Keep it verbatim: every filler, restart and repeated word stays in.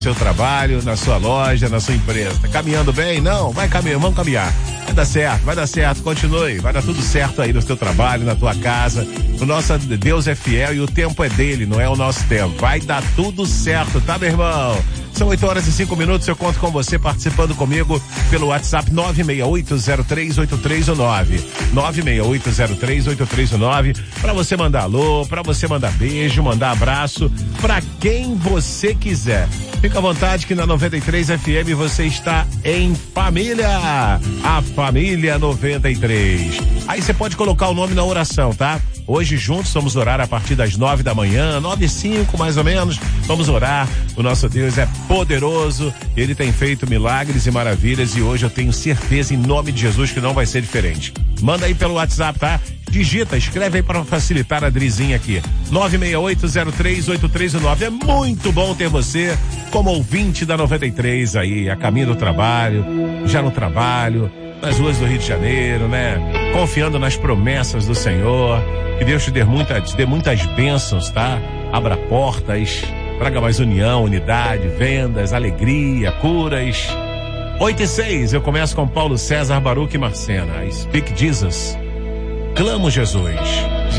seu trabalho, na sua loja, na sua empresa. Tá caminhando bem? Não, vai caminhar, vamos caminhar. Vai dar certo, vai dar certo, continue, vai dar tudo certo aí no seu trabalho, na tua casa. O nosso Deus é fiel e o tempo é dele, não é o nosso tempo. Vai dar tudo certo, tá, meu irmão? São oito horas e cinco minutos, eu conto com você participando comigo pelo WhatsApp nove seis oito zero três oito três nove. nove seis oito zero três oito três nove, pra você mandar alô, pra você mandar beijo, mandar abraço, pra quem você quiser. Fica à vontade que na noventa e três F M você está em família, a família noventa e três. Aí você pode colocar o nome na oração, tá? Hoje juntos vamos orar a partir das nove da manhã, nove e cinco mais ou menos, vamos orar. O nosso Deus é poderoso, Ele tem feito milagres e maravilhas e hoje eu tenho certeza em nome de Jesus que não vai ser diferente. Manda aí pelo WhatsApp, tá? Digita, escreve aí para facilitar a Drizinha aqui. nove seis oito zero três oito três nove. É muito bom ter você como ouvinte da noventa e três aí, a caminho do trabalho, já no trabalho, nas ruas do Rio de Janeiro, né? Confiando nas promessas do Senhor. Que Deus te dê, muita, te dê muitas bênçãos, tá? Abra portas, traga mais união, unidade, vendas, alegria, curas. oito e seis, eu começo com Paulo César, Baruch e Marcena. Speak Jesus. Clamo Jesus.